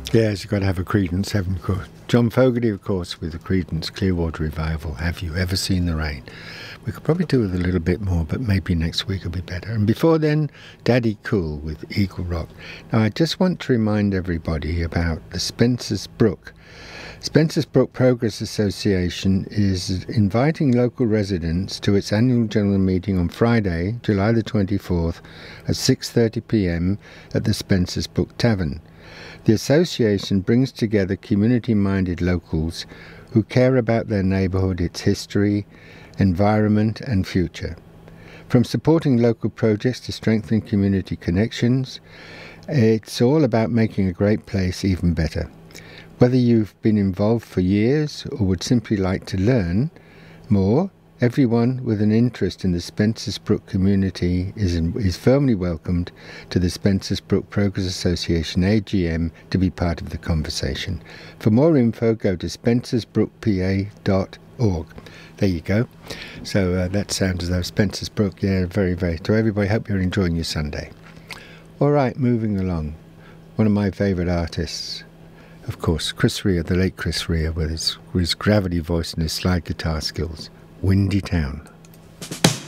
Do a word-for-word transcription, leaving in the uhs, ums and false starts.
Yes, you've got to have a Creedence, haven't you? Of course. John Fogerty, of course, with the Creedence Clearwater Revival. Have you ever seen the rain? We could probably do with a little bit more, but maybe next week will be better. And before then, Daddy Cool with Eagle Rock. Now, I just want to remind everybody about the Spencer's Brook. Spencer's Brook Progress Association is inviting local residents to its annual general meeting on Friday, July the twenty-fourth at six thirty p m at the Spencer's Brook Tavern. The association brings together community-minded locals who care about their neighbourhood, its history, environment and future. From supporting local projects to strengthening community connections, it's all about making a great place even better. Whether you've been involved for years or would simply like to learn more, everyone with an interest in the Spencer's Brook community is, in, is firmly welcomed to the Spencer's Brook Progress Association A G M to be part of the conversation. For more info, go to spencersbrook p a dot org. There you go. So uh, that sounds as though Spencer's Brook, yeah, very, very. To everybody, hope you're enjoying your Sunday. All right, moving along. One of my favourite artists, of course, Chris Rea, the late Chris Rea, with his, with his gravity voice and his slide guitar skills. Windy Town.